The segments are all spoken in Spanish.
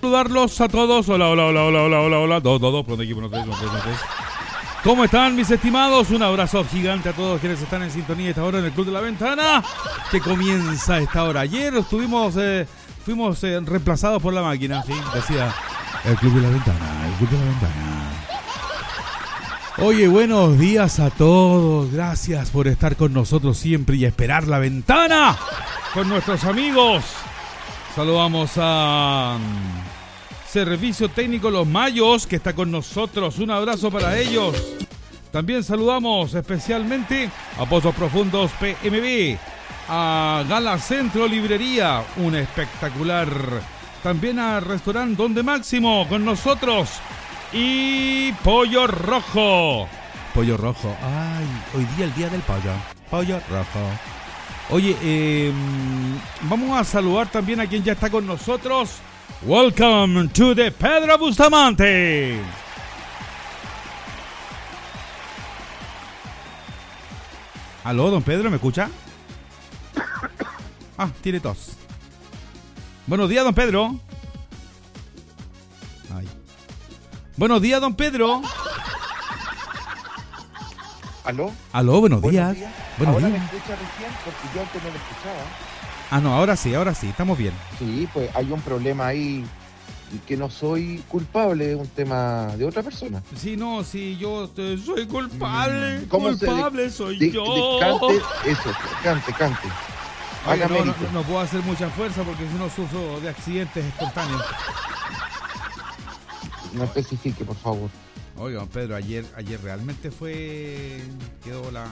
Saludarlos a todos. Hola, hola, hola, hola, hola, hola, hola. Dos, pronto equipo, no tres. ¿Cómo están, mis estimados? Un abrazo gigante a todos quienes están en sintonía a esta hora en el Club de la Ventana, que comienza a esta hora. Ayer fuimos reemplazados por la máquina, ¿sí? Decía el Club de la Ventana, el Club de la Ventana. Oye, buenos días a todos. Gracias por estar con nosotros siempre y esperar la ventana con nuestros amigos. Saludamos a Servicio Técnico Los Mayos, que está con nosotros. Un abrazo para ellos. También saludamos especialmente a Pozos Profundos PMB, a Gala Centro Librería, un espectacular. También a Restaurante Donde Máximo con nosotros. Y Pollo Rojo. Pollo Rojo. Ay, hoy día el día del pollo. Pollo Rojo. Oye, vamos a saludar también a quien ya está con nosotros. Welcome to the Pedro Bustamante. Aló, don Pedro, ¿me escucha? Ah, tiene tos. Buenos días, don Pedro. Ay. Buenos días, don Pedro. ¿Aló? Aló, buenos días. Buenos ¿Ahora días. me escucha recién? Porque yo antes no lo escuchaba. Ah, no, ahora sí, estamos bien. Sí, pues hay un problema ahí y que no soy culpable de un tema de otra persona. Sí, no, sí, yo soy culpable. ¿Cómo Culpable soy yo. Cante eso, cante. Oye, Haga no, mérito. no puedo hacer mucha fuerza porque si no sufro de accidentes espontáneos. No especifique, por favor. Oiga, don Pedro, ayer realmente quedó la...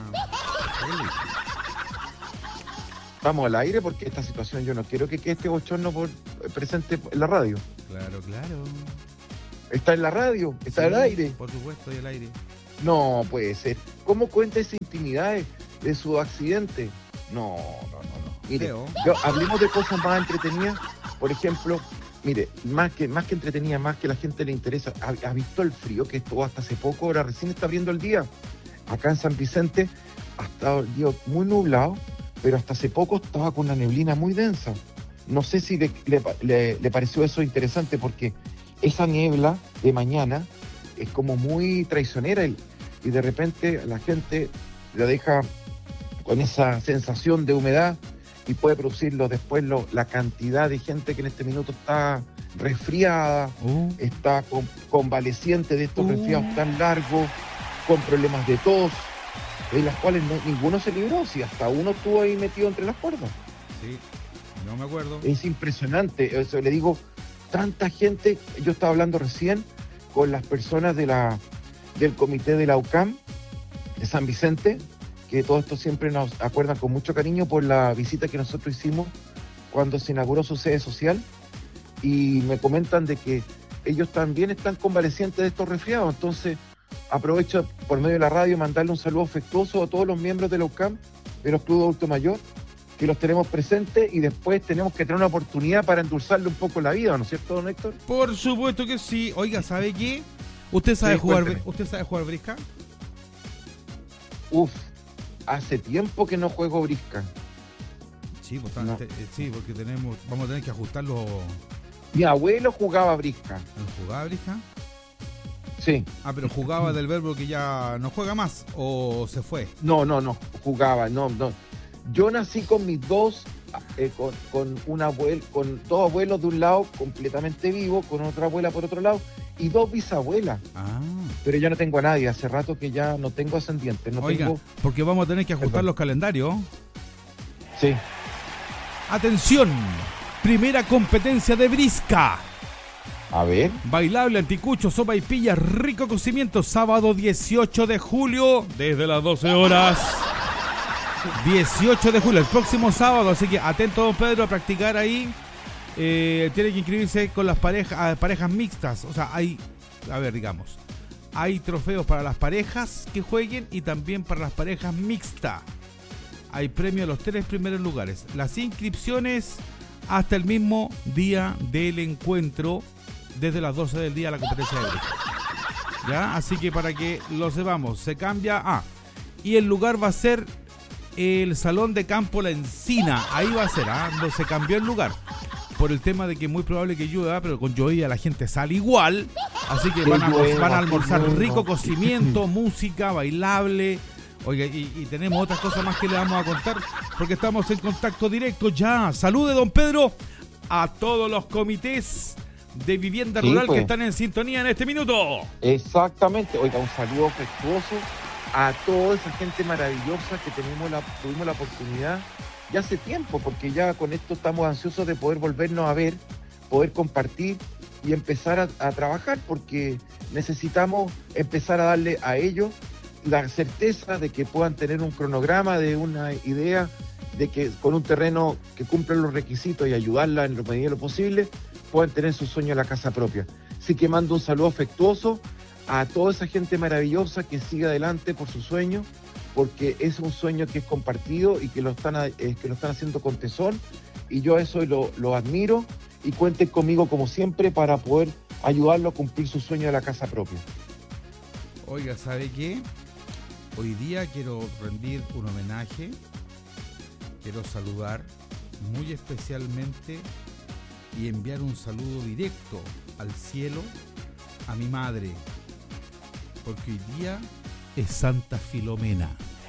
Vamos al aire porque esta situación yo no quiero que quede este bochorno presente en la radio. Claro. Está en la radio, está Sí, al aire. Por supuesto, y al aire. No puede ser. ¿Cómo cuenta esa intimidad de su accidente? No. Mire, Feo. hablemos de cosas más entretenidas. Por ejemplo, mire, más que entretenida, más que la gente le interesa. ¿Ha visto el frío que estuvo hasta hace poco? Ahora recién está abriendo el día. Acá en San Vicente ha estado el día muy nublado, pero hasta hace poco estaba con una neblina muy densa. No sé si le pareció eso interesante, porque esa niebla de mañana es como muy traicionera y de repente la gente la deja con esa sensación de humedad y puede producirlo después la cantidad de gente que en este minuto está resfriada, está convaleciente de estos resfriados tan largos, con problemas de tos, de las cuales ninguno se libró, si hasta uno estuvo ahí metido entre las cuerdas. Sí, no me acuerdo. Es impresionante, eso le digo, tanta gente. Yo estaba hablando recién con las personas del comité de la UCAM de San Vicente, que todo esto siempre nos acuerdan con mucho cariño por la visita que nosotros hicimos cuando se inauguró su sede social, y me comentan de que ellos también están convalecientes de estos resfriados. Entonces aprovecho por medio de la radio mandarle un saludo afectuoso a todos los miembros de la UCAM, de los clubes de adulto mayor, que los tenemos presentes, y después tenemos que tener una oportunidad para endulzarle un poco la vida, ¿no es cierto, don Héctor? Por supuesto que sí. Oiga, ¿sabe qué? ¿Usted sabe jugar brisca? Uf, hace tiempo que no juego brisca. Sí, pues, No. sí, porque vamos a tener que ajustarlo. Mi abuelo jugaba brisca. ¿Jugaba brisca? Sí. Ah, pero jugaba del verbo que ya no juega más, o se fue. No, jugaba, no. Yo nací con mis dos, con dos abuelos de un lado completamente vivos, con otra abuela por otro lado, y dos bisabuelas. Ah. Pero ya no tengo a nadie, hace rato que ya no tengo ascendientes. Oiga, porque vamos a tener que ajustar los calendarios. Sí. Atención, primera competencia de brisca. A ver. Bailable, anticucho, sopa y pilla, rico cocimiento, sábado 18 de julio, desde las 12 horas. 18 de julio, el próximo sábado, así que atento, don Pedro, a practicar ahí. Tiene que inscribirse con las parejas mixtas. O sea, hay trofeos para las parejas que jueguen y también para las parejas mixtas. Hay premio a los 3 primeros lugares. Las inscripciones hasta el mismo día del encuentro, desde las 12 del día, a la competencia de brisca. ¿Ya? Así que para que lo sepamos, se cambia. Y el lugar va a ser el Salón de Campo La Encina. Ahí va a ser, no se cambió el lugar. por el tema de que es muy probable que llueva, pero con lluvia la gente sale igual. Así que van a almorzar rico cocimiento, música, bailable. Oiga, y tenemos otras cosas más que le vamos a contar, porque estamos en contacto directo ya. Salude, don Pedro, a todos los comités de vivienda rural que están en sintonía en este minuto. Exactamente. Oiga, un saludo afectuoso a toda esa gente maravillosa que tuvimos la oportunidad ya hace tiempo, porque ya con esto estamos ansiosos de poder volvernos a ver, poder compartir y empezar a trabajar, porque necesitamos empezar a darle a ellos la certeza de que puedan tener un cronograma, de una idea de que con un terreno que cumpla los requisitos y ayudarla en lo medida de lo posible, puedan tener su sueño en la casa propia. Así que mando un saludo afectuoso a toda esa gente maravillosa que sigue adelante por su sueño, porque es un sueño que es compartido y que lo están haciendo con tesón, y yo eso lo admiro, y cuenten conmigo como siempre para poder ayudarlo a cumplir su sueño de la casa propia. Oiga, ¿sabe qué? Hoy día quiero rendir un homenaje, quiero saludar muy especialmente y enviar un saludo directo al cielo a mi madre, porque hoy día es Santa Filomena.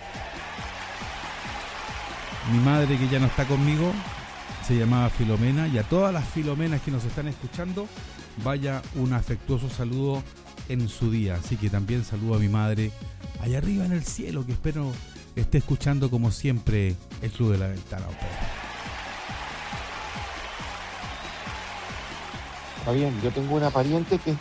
Mi madre, que ya no está conmigo, se llamaba Filomena, y a todas las Filomenas que nos están escuchando, vaya un afectuoso saludo en su día. Así que también saludo a mi madre allá arriba en el cielo, que espero esté escuchando como siempre el Club de la Ventana. Está bien, yo tengo una pariente que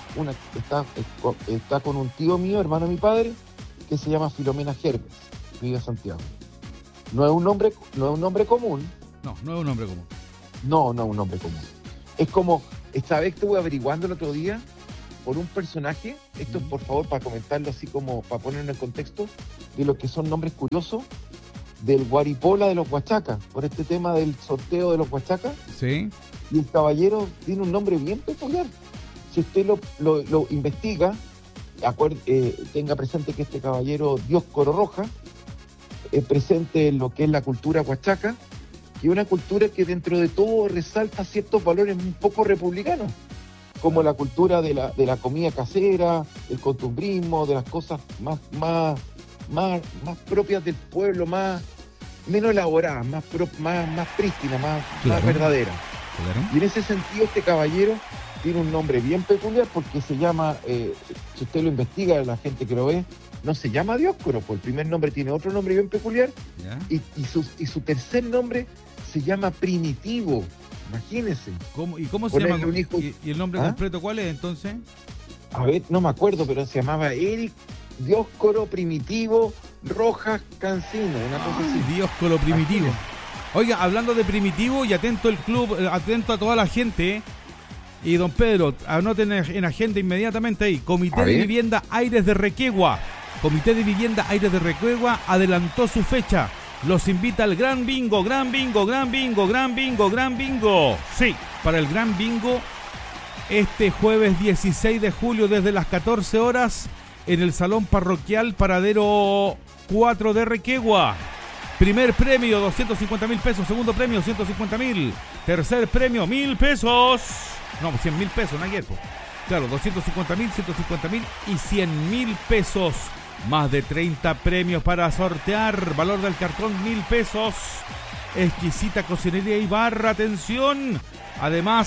está con un tío mío, hermano de mi padre, que se llama Filomena Gerves, vive en Santiago. No es un nombre común. No es un nombre común. No es un nombre común. Es como, esta vez estuve averiguando el otro día por un personaje, esto es por favor para comentarlo así como para ponerlo en contexto, de lo que son nombres curiosos, del Guaripola de los Huachacas, por este tema del sorteo de los Huachacas. Sí. Y el caballero tiene un nombre bien peculiar. Si usted lo investiga, tenga presente que este caballero Dioscoro Roja es presente en lo que es la cultura huachaca, y una cultura que dentro de todo resalta ciertos valores un poco republicanos, como la cultura de la comida casera, el costumbrismo, de las cosas más propias del pueblo, menos elaboradas, más prístinas, más verdaderas. Claro. Y en ese sentido este caballero tiene un nombre bien peculiar, porque se llama, si usted lo investiga, la gente que lo ve, no se llama Dioscoro, pues el primer nombre tiene otro nombre bien peculiar, y su tercer nombre se llama Primitivo. Imagínense. ¿Cómo se llama? ¿Y el nombre completo cuál es entonces? A ver, no me acuerdo, pero se llamaba Eric Dioscoro Primitivo Rojas Cancino, una cosa así. Dioscoro Primitivo. Oiga, hablando de Primitivo, y atento el club, atento a toda la gente, y don Pedro, anoten en agenda inmediatamente ahí, Comité de Vivienda Aires de Requegua. Comité de Vivienda Aires de Requegua adelantó su fecha. Los invita al Gran Bingo, Gran Bingo, Gran Bingo, Gran Bingo, Gran Bingo. Sí, para el Gran Bingo, este jueves 16 de julio desde las 14 horas en el Salón Parroquial Paradero 4 de Requegua. Primer premio, 250,000 pesos. Segundo premio, 150,000. Tercer premio, 1,000 pesos. No, 100,000 pesos, no ayer. Claro, 250,000, 150,000 y 100,000 pesos. Más de 30 premios para sortear. Valor del cartón, 1,000 pesos. Exquisita cocinería y barra, atención. Además,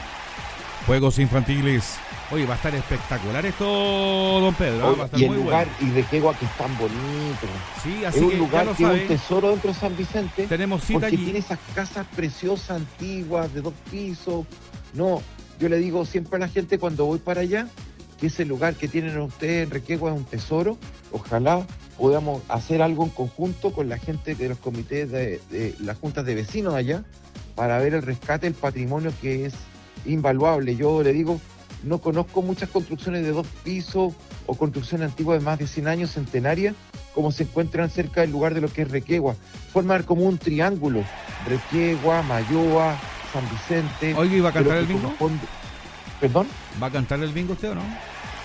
juegos infantiles. Oye, va a estar espectacular esto, don Pedro. Va a estar y el muy lugar bueno. y Requegua, que es tan bonito. Sí, así es un que lugar ya lo que sabe. es un tesoro dentro de San Vicente. Tenemos cita porque allí. Tiene esas casas preciosas, antiguas, de 2 pisos. No, yo le digo siempre a la gente cuando voy para allá que ese lugar que tienen ustedes en Requegua es un tesoro. Ojalá podamos hacer algo en conjunto con la gente de los comités de las juntas de vecinos allá para ver el rescate del patrimonio, que es invaluable. Yo le digo, no conozco muchas construcciones de 2 pisos o construcciones antiguas de más de 100 años, centenarias, como se encuentran cerca del lugar de lo que es Requegua. Forman como un triángulo: Requegua, Mayoa, San Vicente. Oye, ¿y va a cantar el bingo? ¿Perdón? ¿Va a cantar el bingo usted o no?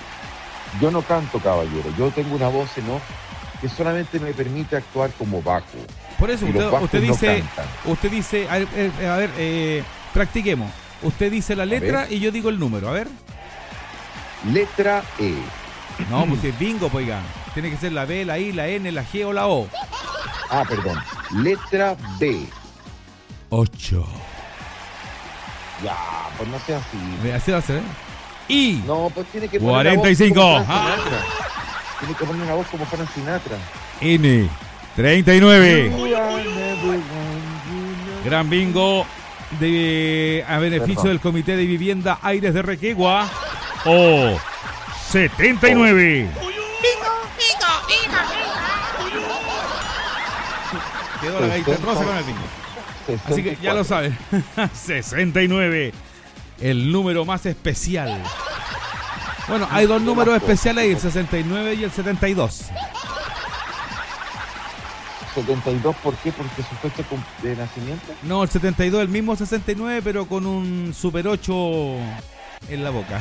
Yo no canto, caballero. Yo tengo una voz en off que solamente me permite actuar como bajo. Por eso y usted dice, no practiquemos. Usted dice la letra y yo digo el número. A ver. Letra E. No, pues es bingo, pues oiga. Tiene que ser la B, la I, la N, la G o la O. Ah, perdón. Letra B. 8. Ya, pues no sea así. Así va a ser. Y No, pues tiene que poner 45. Una voz como Frank Sinatra. Tiene que poner una voz como Frank Sinatra. N 39. Gran bingo a beneficio del Comité de Vivienda Aires de Requegua. O 79. Quedó la gaita rosa con el bingo. Así que ya lo saben. 69. El número más especial. Bueno, hay dos números especiales ahí, el 69 y el 72. 72, ¿por qué? Porque su fecha de nacimiento. No, el 72, el mismo 69, pero con un Super 8 en la boca.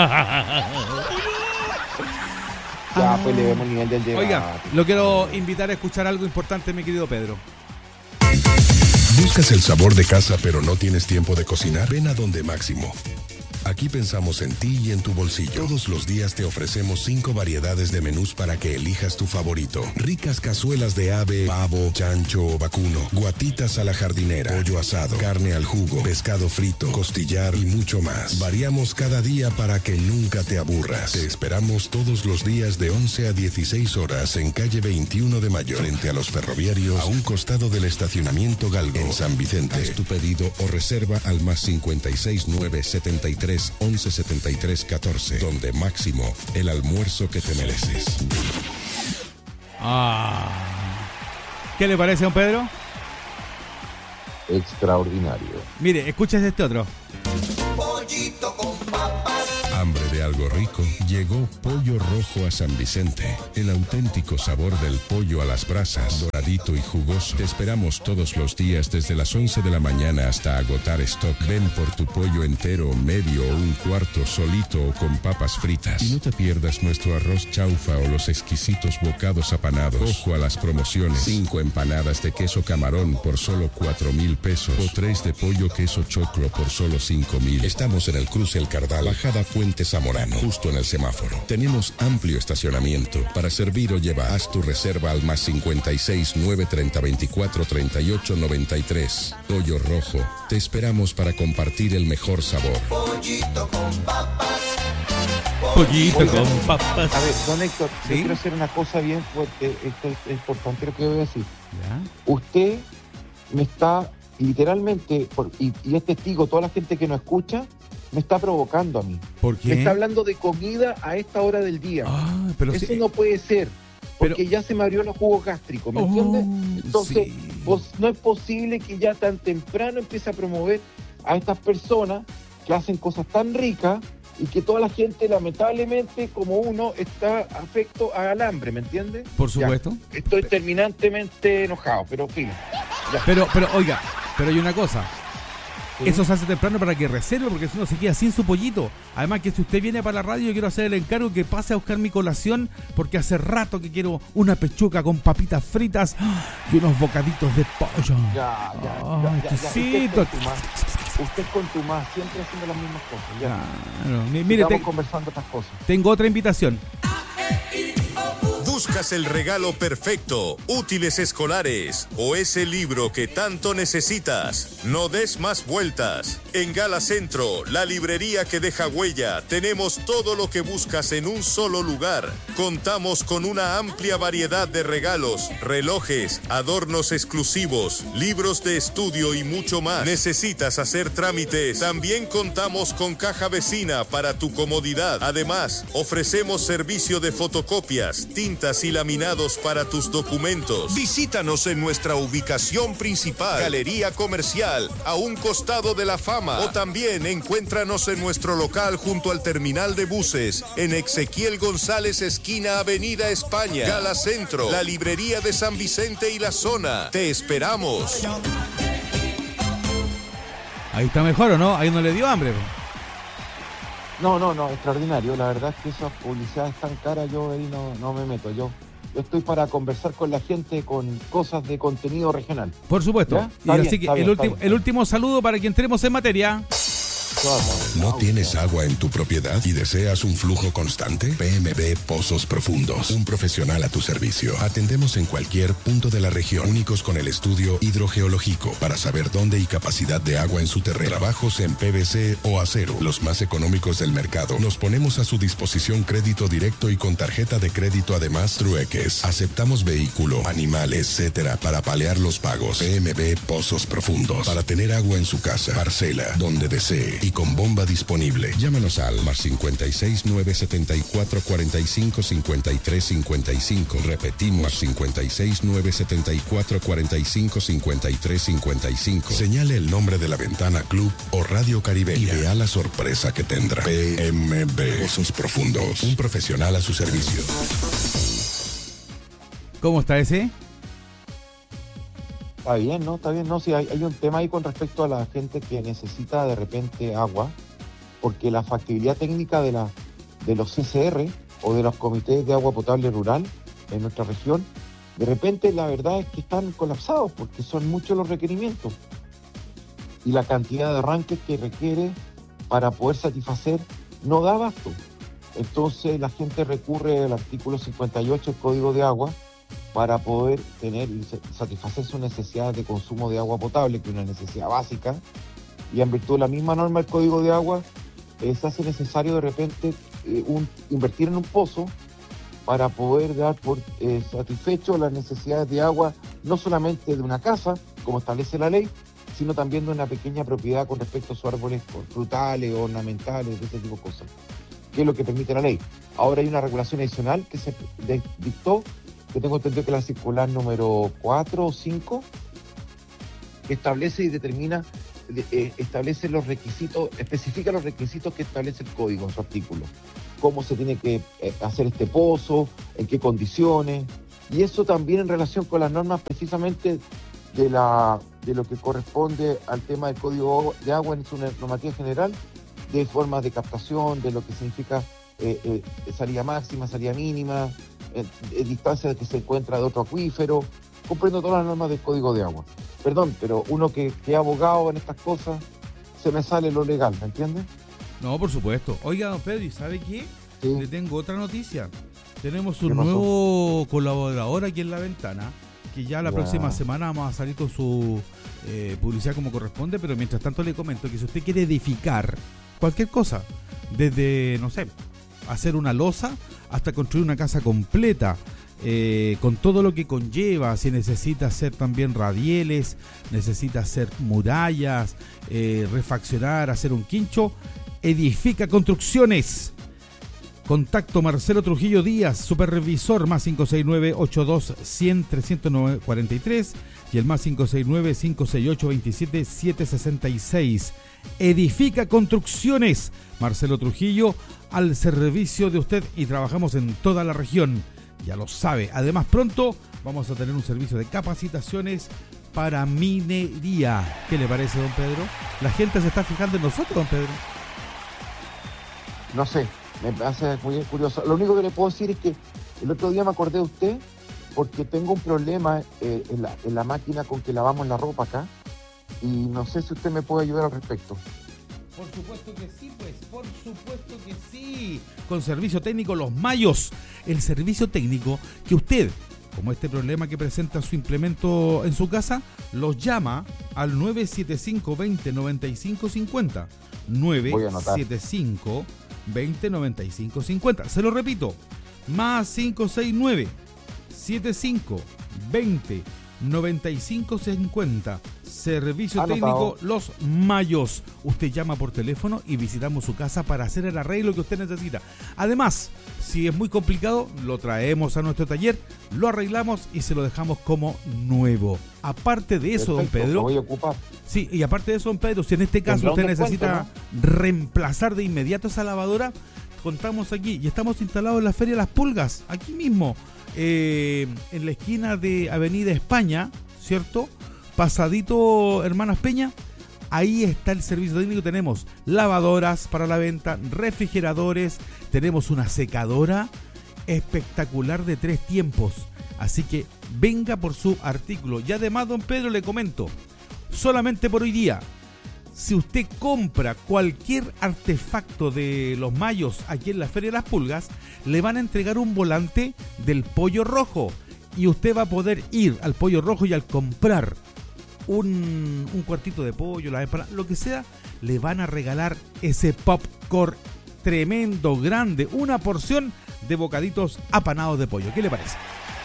Ya, pues le vemos el nivel del debate. Oiga, lo quiero invitar a escuchar algo importante, mi querido Pedro. ¿Buscas el sabor de casa pero no tienes tiempo de cocinar? Ven a Donde Máximo. Aquí pensamos en ti y en tu bolsillo. Todos los días te ofrecemos 5 variedades de menús para que elijas tu favorito. Ricas cazuelas de ave, pavo, chancho o vacuno, guatitas a la jardinera, pollo asado, carne al jugo, pescado frito, costillar y mucho más. Variamos cada día para que nunca te aburras. Te esperamos todos los días de 11 a 16 horas en calle 21 de Mayo, frente a los ferroviarios, a un costado del estacionamiento Galgo, en San Vicente. Haz tu pedido o reserva al más 56 973 11 73 14. Donde Máximo, el almuerzo que te mereces. ¿Qué le parece, don Pedro? Extraordinario. Mire, escúchese este otro. Pollito con papas. Hambre de algo rico. Llegó Pollo Rojo a San Vicente. El auténtico sabor del pollo a las brasas, doradito y jugoso. Te esperamos todos los días desde las 11 de la mañana hasta agotar stock. Ven por tu pollo entero, medio o un cuarto, solito o con papas fritas. Y no te pierdas nuestro arroz chaufa o los exquisitos bocados apanados. Ojo a las promociones. 5 empanadas de queso camarón por solo 4,000 pesos. O 3 de pollo queso choclo por solo 5,000. Estamos en el cruce El Cardal, bajada Puente Zamorano, justo en el semáforo. Tenemos amplio estacionamiento. Para servir o llevar, haz tu reserva al más 56 930 24 38 93. Pollo Rojo. Te esperamos para compartir el mejor sabor. Pollito con papas. Pollito con papas. A ver, don Héctor, ¿Sí? yo quiero hacer una cosa bien fuerte. Esto es importante lo que voy a decir. ¿Ya? Usted me está literalmente, y es testigo, toda la gente que nos escucha, me está provocando a mí. ¿Por Me qué? está hablando de comida a esta hora del día. Pero Eso sí. no puede ser, porque ya se me abrió los jugos gástricos, ¿me entiendes? Entonces, sí. no es posible que ya tan temprano empiece a promover a estas personas que hacen cosas tan ricas y que toda la gente, lamentablemente, como uno, está afecto al hambre, ¿me entiendes? Por supuesto. Ya, estoy terminantemente enojado, pero fin. Pero, oiga, pero hay una cosa. Sí. Eso se hace temprano para que reserve, porque si no se queda sin su pollito. Además que si usted viene para la radio, yo quiero hacer el encargo que pase a buscar mi colación, porque hace rato que quiero una pechuga con papitas fritas y unos bocaditos de pollo. Ya. Exquisito. Usted con tu más, siempre haciendo las mismas cosas. Ya. Claro. Mire, Estamos conversando otras cosas. tengo otra invitación. ¿Buscas el regalo perfecto, útiles escolares o ese libro que tanto necesitas? No des más vueltas. En Gala Centro, la librería que deja huella, tenemos todo lo que buscas en un solo lugar. Contamos con una amplia variedad de regalos, relojes, adornos exclusivos, libros de estudio y mucho más. ¿Necesitas hacer trámites? También contamos con caja vecina para tu comodidad. Además, ofrecemos servicio de fotocopias, tintas y laminados para tus documentos. Visítanos en nuestra ubicación principal, Galería Comercial, a un costado de la Fama. O también encuéntranos en nuestro local junto al terminal de buses, en Ezequiel González, esquina Avenida España. Gala Centro, la librería de San Vicente y la zona. Te esperamos. Ahí está mejor, ¿o no? Ahí no le dio hambre. No, extraordinario. La verdad es que esa publicidad es tan cara, yo ahí no me meto. Yo estoy para conversar con la gente con cosas de contenido regional. Por supuesto. ¿Ya? Y Está así bien, que está bien. el último saludo para que entremos en materia. ¿No tienes agua en tu propiedad y deseas un flujo constante? PMB Pozos Profundos, un profesional a tu servicio. Atendemos en cualquier punto de la región, únicos con el estudio hidrogeológico para saber dónde y capacidad de agua en su terreno. Trabajos en PVC o acero, los más económicos del mercado. Nos ponemos a su disposición crédito directo y con tarjeta de crédito, además trueques. Aceptamos vehículo, animal, etcétera, para palear los pagos. PMB Pozos Profundos, para tener agua en su casa, parcela, donde desee y con bomba disponible. Llámanos al +56 974 45 53 55. Repetimos, +56 974 45 53 55. Señale el nombre de la ventana Club o Radio Caribeña y vea la sorpresa que tendrá. PMB Pozos Profundos, un profesional a su servicio. ¿Cómo está ese? Está bien, ¿no? Está bien, ¿no? Sí, hay un tema ahí con respecto a la gente que necesita de repente agua, porque la factibilidad técnica de los CCR o de los comités de agua potable rural en nuestra región, de repente la verdad es que están colapsados porque son muchos los requerimientos y la cantidad de arranques que requiere para poder satisfacer no da abasto. Entonces la gente recurre al artículo 58 del Código de Agua para poder tener y satisfacer sus necesidades de consumo de agua potable, que es una necesidad básica, y en virtud de la misma norma del Código de Agua, se hace necesario de repente invertir en un pozo para poder dar por satisfecho las necesidades de agua, no solamente de una casa, como establece la ley, sino también de una pequeña propiedad con respecto a sus árboles frutales, ornamentales, de ese tipo de cosas, que es lo que permite la ley. Ahora hay una regulación adicional que se dictó, que tengo entendido que es la circular número 4 o 5, que establece y determina, establece los requisitos, especifica los requisitos que establece el código en su artículo. Cómo se tiene que hacer este pozo, en qué condiciones, y eso también en relación con las normas precisamente de lo que corresponde al tema del Código de Agua en su normativa general, de formas de captación, de lo que significa salida máxima, salida mínima, distancia que se encuentra de otro acuífero, comprendo todas las normas del Código de Agua. Perdón, pero uno que es abogado en estas cosas, se me sale lo legal, ¿me entiendes? No, por supuesto. Oiga, don Pedro, ¿y sabe qué? Sí. Le tengo otra noticia. Tenemos un nuevo colaborador aquí en La Ventana, que ya la próxima semana vamos a salir con su publicidad como corresponde, pero mientras tanto le comento que si usted quiere edificar cualquier cosa, desde, no sé, hacer una losa hasta construir una casa completa, con todo lo que conlleva, si necesita hacer también radieles, necesita hacer murallas, refaccionar, hacer un quincho, Edifica Construcciones. Contacto Marcelo Trujillo Díaz, supervisor, +569-82-100-343 y el +569-568-27-766. Edifica Construcciones, Marcelo Trujillo, al servicio de usted, y trabajamos en toda la región, ya lo sabe. Además, pronto vamos a tener un servicio de capacitaciones para minería. ¿Qué le parece, don Pedro? La gente se está fijando en nosotros, don Pedro. No sé, me hace muy curioso. Lo único que le puedo decir es que el otro día me acordé de usted porque tengo un problema en la máquina con que lavamos la ropa acá y no sé si usted me puede ayudar al respecto. Por supuesto que sí, pues, por supuesto que sí. Con servicio técnico Los Mayos, el servicio técnico que usted, como este problema que presenta su implemento en su casa, los llama al 975-20-95-50. 975-20-95-50. Se lo repito, +569-75-20-95-50. Servicio técnico Los Mayos. Usted llama por teléfono y visitamos su casa para hacer el arreglo que usted necesita. Además, si es muy complicado, lo traemos a nuestro taller, lo arreglamos y se lo dejamos como nuevo. Aparte de eso, perfecto, don Pedro, lo voy a ocupar. Sí, y aparte de eso, don Pedro, si en este caso usted necesita reemplazar de inmediato esa lavadora, contamos aquí y estamos instalados en la Feria de las Pulgas, aquí mismo, en la esquina de Avenida España, ¿cierto? Pasadito Hermanas Peña, ahí está el servicio técnico. Tenemos lavadoras para la venta, refrigeradores, tenemos una secadora espectacular de 3 tiempos. Así que venga por su artículo. Y además, don Pedro, le comento, solamente por hoy día, si usted compra cualquier artefacto de los mayos aquí en la Feria de las Pulgas, le van a entregar un volante del Pollo Rojo. Y usted va a poder ir al Pollo Rojo y al comprar un cuartito de pollo, la empanada, lo que sea, le van a regalar ese popcorn tremendo, grande, una porción de bocaditos apanados de pollo. ¿Qué le parece?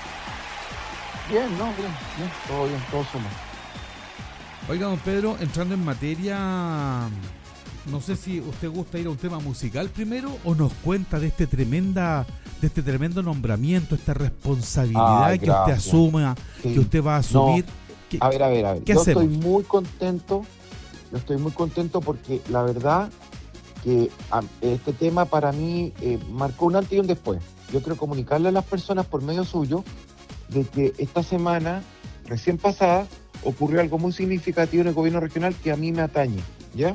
Bien, todo bien, todo suma. Oiga, don Pedro, entrando en materia, no sé si usted gusta ir a un tema musical primero o nos cuenta de este tremendo nombramiento, esta responsabilidad que usted asuma, sí, que usted va a asumir. A ver. ¿Qué Yo hacemos? estoy muy contento porque la verdad que este tema para mí marcó un antes y un después. Yo quiero comunicarle a las personas por medio suyo de que esta semana, recién pasada, ocurrió algo muy significativo en el gobierno regional que a mí me atañe, ¿ya?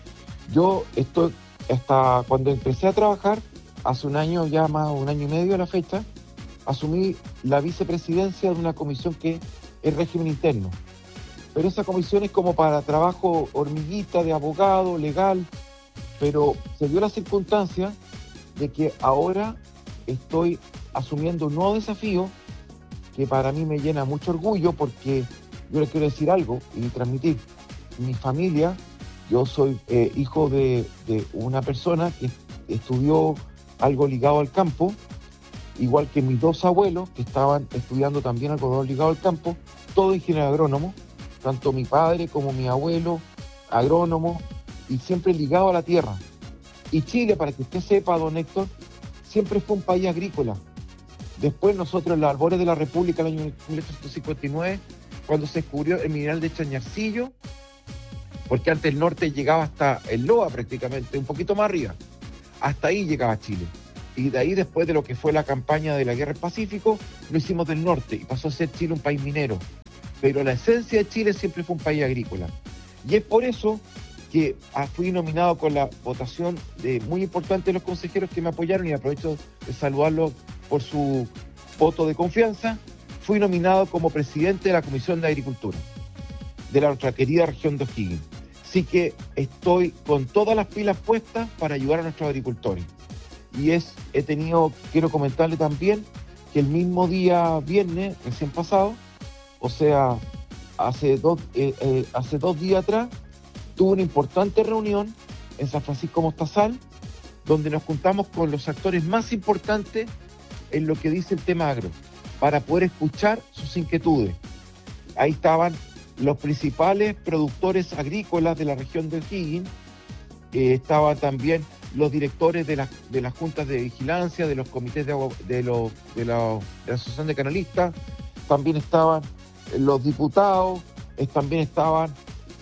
Yo estoy, hasta cuando empecé a trabajar, hace un año, ya más un año y medio a la fecha, asumí la vicepresidencia de una comisión que es régimen interno. Pero esa comisión es como para trabajo hormiguita de abogado, legal, pero se dio la circunstancia de que ahora estoy asumiendo un nuevo desafío que para mí me llena mucho orgullo porque yo les quiero decir algo y transmitir. Mi familia, yo soy hijo de una persona que estudió algo ligado al campo, igual que mis dos abuelos que estaban estudiando también algo ligado al campo, todos ingenieros agrónomos, tanto mi padre como mi abuelo, agrónomo, y siempre ligado a la tierra. Y Chile, para que usted sepa, don Héctor, siempre fue un país agrícola. Después nosotros en los albores de la República, en el año 1859, cuando se descubrió el mineral de Chañarcillo, porque antes el norte llegaba hasta el Loa prácticamente, un poquito más arriba, hasta ahí llegaba Chile. Y de ahí, después de lo que fue la campaña de la Guerra del Pacífico, lo hicimos del norte y pasó a ser Chile un país minero. Pero la esencia de Chile siempre fue un país agrícola. Y es por eso que fui nominado con la votación muy importante de los consejeros que me apoyaron, y aprovecho de saludarlos por su voto de confianza. Fui nominado como presidente de la Comisión de Agricultura de nuestra querida región de O'Higgins. Así que estoy con todas las pilas puestas para ayudar a nuestros agricultores. Y quiero comentarle también que el mismo día viernes, recién pasado, o sea, hace dos días atrás, tuve una importante reunión en San Francisco Mostazal, donde nos juntamos con los actores más importantes en lo que dice el tema agro, para poder escuchar sus inquietudes. Ahí estaban los principales productores agrícolas de la región de O'Higgins, estaban también los directores de las juntas de vigilancia, de los comités de la Asociación de Canalistas, también estaban los diputados, también estaban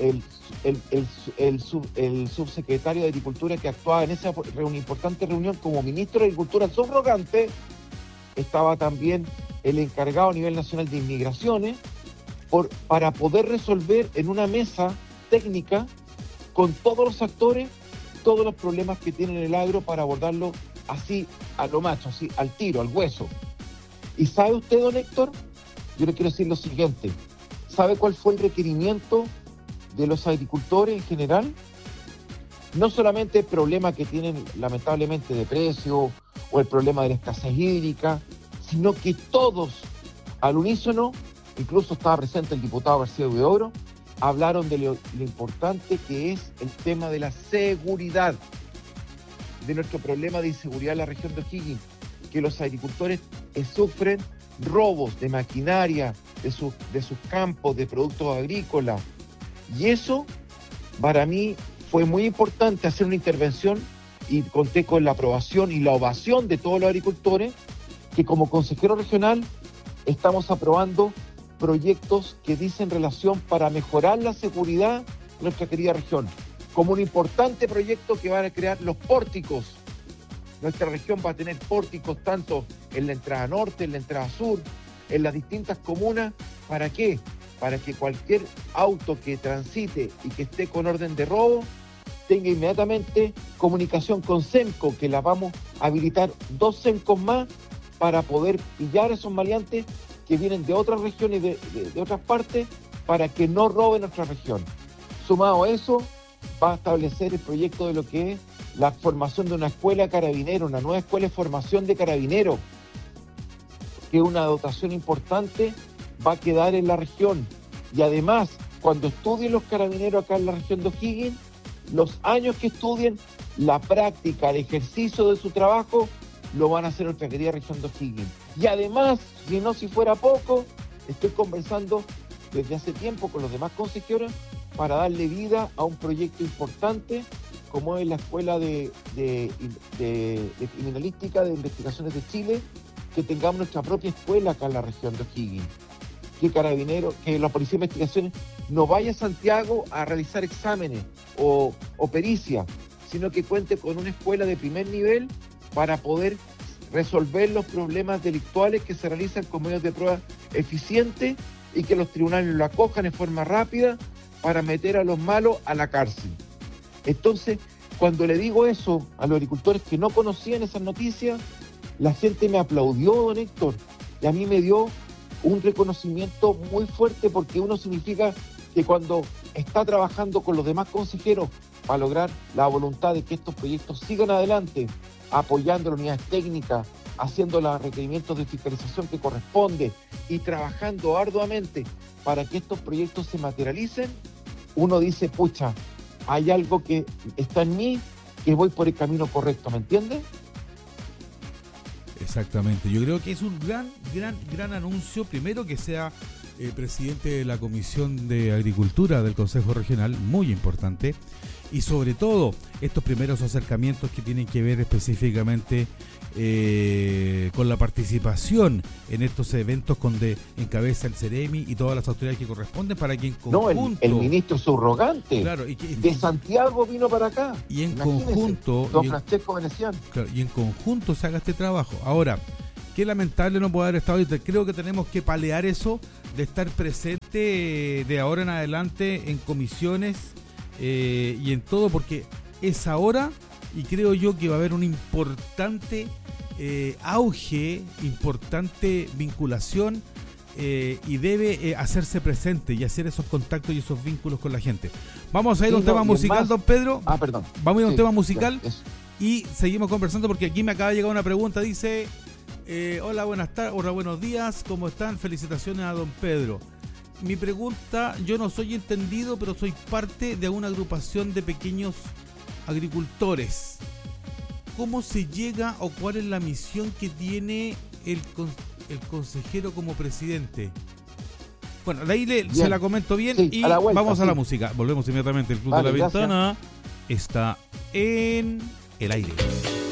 el subsecretario de Agricultura que actuaba en esa importante reunión como ministro de Agricultura subrogante, estaba también el encargado a nivel nacional de inmigraciones, para poder resolver en una mesa técnica con todos los actores todos los problemas que tiene el agro, para abordarlo así a lo macho, así al tiro, al hueso. ¿Y sabe usted, don Héctor? Yo le quiero decir lo siguiente. ¿Sabe cuál fue el requerimiento de los agricultores en general? No solamente el problema que tienen lamentablemente de precio o el problema de la escasez hídrica, sino que todos al unísono, incluso estaba presente el diputado García Huidobro, hablaron de lo importante que es el tema de la seguridad, de nuestro problema de inseguridad en la región de O'Higgins, que los agricultores sufren robos de maquinaria, de sus campos, de productos agrícolas. Y eso, para mí, fue muy importante hacer una intervención, y conté con la aprobación y la ovación de todos los agricultores, que como consejero regional estamos aprobando proyectos que dicen relación para mejorar la seguridad de nuestra querida región, como un importante proyecto que van a crear los pórticos. Nuestra región va a tener pórticos tanto en la entrada norte, en la entrada sur, en las distintas comunas. ¿Para qué? Para que cualquier auto que transite y que esté con orden de robo tenga inmediatamente comunicación con SEMCO, que la vamos a habilitar 2 SEMCOs más para poder pillar a esos maleantes que vienen de otras regiones, de otras partes, para que no roben nuestra región. Sumado a eso, va a establecer el proyecto de lo que es la formación de una escuela carabinero, una nueva escuela de formación de carabineros, que una dotación importante va a quedar en la región. Y además, cuando estudien los carabineros acá en la región de O'Higgins, los años que estudien, la práctica, el ejercicio de su trabajo, lo van a hacer en nuestra querida región de O'Higgins. Y además, si fuera poco, estoy conversando desde hace tiempo con los demás consejeros para darle vida a un proyecto importante como es la Escuela de Criminalística de Investigaciones de Chile, que tengamos nuestra propia escuela acá en la región de O'Higgins. Que Carabineros, que la Policía de Investigaciones no vaya a Santiago a realizar exámenes o pericia, sino que cuente con una escuela de primer nivel para poder resolver los problemas delictuales que se realizan con medios de prueba eficientes y que los tribunales lo acojan en forma rápida para meter a los malos a la cárcel. Entonces, cuando le digo eso a los agricultores que no conocían esas noticias, la gente me aplaudió, don Héctor, y a mí me dio un reconocimiento muy fuerte, porque uno significa que cuando está trabajando con los demás consejeros para lograr la voluntad de que estos proyectos sigan adelante, apoyando las unidades técnicas, haciendo los requerimientos de fiscalización que corresponde y trabajando arduamente para que estos proyectos se materialicen, uno dice, pucha, hay algo que está en mí, que voy por el camino correcto, ¿me entiendes? Exactamente, yo creo que es un gran anuncio, primero que sea presidente de la Comisión de Agricultura del Consejo Regional, muy importante, y sobre todo estos primeros acercamientos que tienen que ver específicamente con la participación en estos eventos donde encabeza el Ceremi y todas las autoridades que corresponden, para que en conjunto... No, el ministro subrogante, claro, de Santiago vino para acá. Y en Imagínese, conjunto... don Francesco Veneciano. Claro, y en conjunto se haga este trabajo. Ahora, qué lamentable no poder haber estado, y creo que tenemos que palear eso de estar presente de ahora en adelante en comisiones y en todo, porque es ahora, y creo yo que va a haber un importante auge, importante vinculación y debe hacerse presente y hacer esos contactos y esos vínculos con la gente. Vamos a ir a un tema musical, más, don Pedro. Perdón. Vamos a ir a un tema musical Ya, y seguimos conversando, porque aquí me acaba de llegar una pregunta. Dice, hola, buenas tardes, hola, buenos días, ¿cómo están? Felicitaciones a don Pedro. Mi pregunta, yo no soy entendido, pero soy parte de una agrupación de pequeños agricultores. ¿Cómo se llega o cuál es la misión que tiene el consejero como presidente? Bueno, de ahí se la comento bien, sí, y vuelta, vamos a la música. Volvemos inmediatamente. El Club de la Ventana está en el aire.